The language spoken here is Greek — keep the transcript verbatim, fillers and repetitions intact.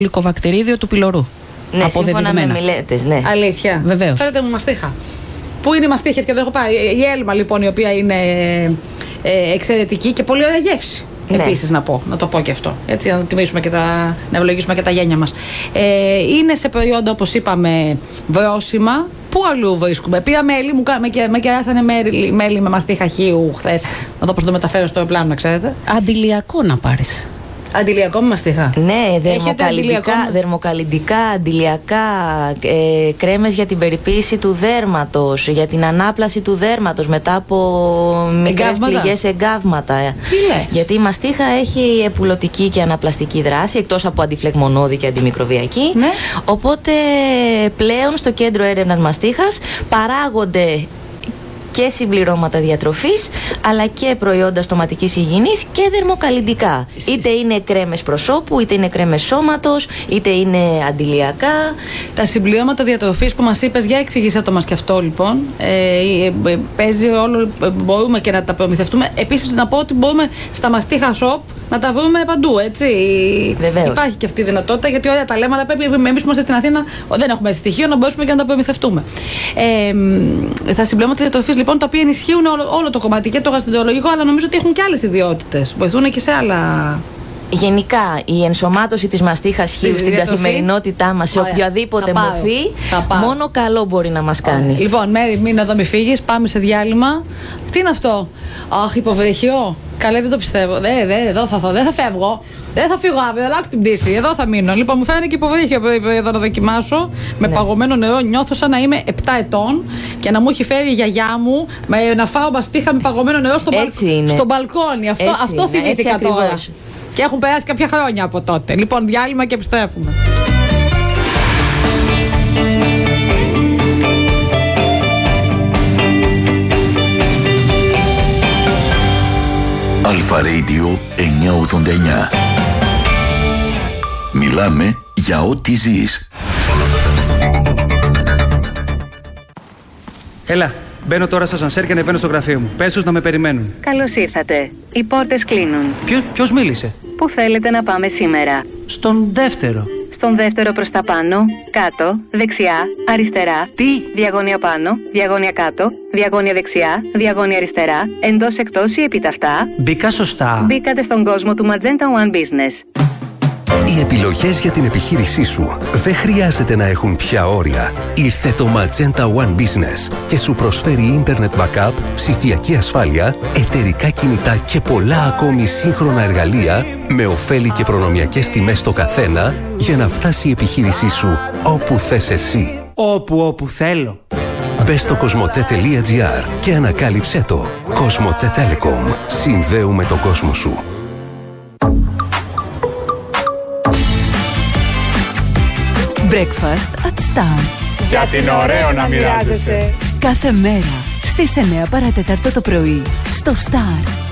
γλυκοβακτηρίδιο του πυλωρού. Ναι, σύμφωνα με μελέτες, ναι. Αλήθεια. Βεβαίως. Φέρετε μου μαστίχα. Πού είναι οι μαστίχες και δεν έχω πάει. Η έλμα λοιπόν, η οποία είναι ε, εξαιρετική και πολύ ωραία γεύση. Ναι. Επίσης να πω, να το πω και αυτό. Έτσι, να τιμήσουμε και τα, να ευλογήσουμε και τα γένια μας. Ε, είναι σε προϊόντα, όπως είπαμε, βρόσιμα. Πού αλλού βρίσκουμε? Πήρα μέλι, μου με, με κεράσανε μέλι, μέλι με μαστίχα χείου χθες. Να το πώς το μεταφέρω στο αεροπλάνο, να ξέρετε. Αντιλιακό να πάρεις. Αντιλιακό με μαστίχα. Ναι, δερμοκαλλιντικά, δερμοκαλλιντικά αντιλιακά, ε, κρέμες για την περιποίηση του δέρματος, για την ανάπλαση του δέρματος μετά από μικρές πληγές, εγκάβματα. Γιατί η μαστίχα έχει επουλωτική και αναπλαστική δράση, εκτός από αντιφλεγμονώδη και αντιμικροβιακή. Ναι. Οπότε πλέον στο κέντρο έρευνας μαστίχας παράγονται και συμπληρώματα διατροφής, αλλά και προϊόντα στοματικής υγιεινής και δερμοκαλλιντικά. Είτε είναι κρέμες προσώπου, είτε είναι κρέμες σώματος, είτε είναι αντιλιακά. Τα συμπληρώματα διατροφής που μας είπες, για εξηγήστε το μας και αυτό λοιπόν. Ε, ε, παίζει όλο, μπορούμε και να τα προμηθευτούμε. Επίσης να πω ότι μπορούμε στα μαστίχα shop να τα βρούμε παντού, έτσι. Βεβαίως. Υπάρχει και αυτή η δυνατότητα, γιατί ωραία τα λέμε, αλλά πρέπει εμείς που είμαστε στην Αθήνα, δεν έχουμε στοιχείο να μπορέσουμε και να τα προμηθευτούμε. Ε, τα συμπληρώματα διατροφής λοιπόν, τα οποία ενισχύουν όλο, όλο το κομμάτι και το γαστρεντερολογικό, αλλά νομίζω ότι έχουν και άλλες ιδιότητες. Βοηθούν και σε άλλα. Γενικά, η ενσωμάτωση της μαστίχας χείου στην καθημερινότητά μας, σε οποιαδήποτε μορφή, μόνο καλό μπορεί να μας κάνει. Λοιπόν, Μέρη, μην εδώ μη φύγεις, πάμε σε διάλειμμα. Τι είναι αυτό? Αχ, υποβρύχιο. Καλέ, δεν το πιστεύω. Δεν, δεν, εδώ θα, θα, δεν θα φεύγω. Δεν θα φύγω αύριο, αλλάξω την πτήση. Εδώ θα μείνω. Λοιπόν, μου φαίνεται και υποβρύχιο εδώ να δοκιμάσω. Με ναι. παγωμένο νερό νιώθω σαν να είμαι επτά ετών και να μου έχει φέρει η γιαγιά μου με, να φάω μαστίχα με παγωμένο νερό στο, μπαλ... στο μπαλκόνι. Αυτό, αυτό θυμήθηκα τώρα. Και έχουν περάσει κάποια χρόνια από τότε. Λοιπόν, διάλειμμα και επιστρέφουμε. Αλφα Radio εννιακόσια ογδόντα εννιά. Μιλάμε για ό,τι ζεις. Έλα, μπαίνω τώρα στο ασανσέρ και ανεβαίνω στο γραφείο μου. Πες τους να με περιμένουν. Καλώς ήρθατε. Οι πόρτες κλείνουν. Ποιο, ποιος μίλησε? Πού θέλετε να πάμε σήμερα? Στον δεύτερο. Στον δεύτερο προς τα πάνω, κάτω, δεξιά, αριστερά. Τι? Διαγώνια πάνω, διαγώνια κάτω, διαγώνια δεξιά, διαγώνια αριστερά, εντός εκτός ή επιταυτά. Μπήκα σωστά. Μπήκατε στον κόσμο του Magenta One Business. Οι επιλογές για την επιχείρησή σου δεν χρειάζεται να έχουν πια όρια. Ήρθε το Magenta One Business και σου προσφέρει Internet Backup, ψηφιακή ασφάλεια, εταιρικά κινητά και πολλά ακόμη σύγχρονα εργαλεία με ωφέλη και προνομιακές τιμές στο καθένα για να φτάσει η επιχείρησή σου όπου θες εσύ. Όπου όπου θέλω. Μπες στο κοσμοτέ.gr και ανακάλυψέ το. Κοσμοτέ Telecom. Συνδέουμε τον κόσμο σου. Breakfast at Star. Γιατί είναι ωραίο να μοιράζεσαι. Κάθε μέρα στις εννιά παρά τέταρτο το πρωί στο Star.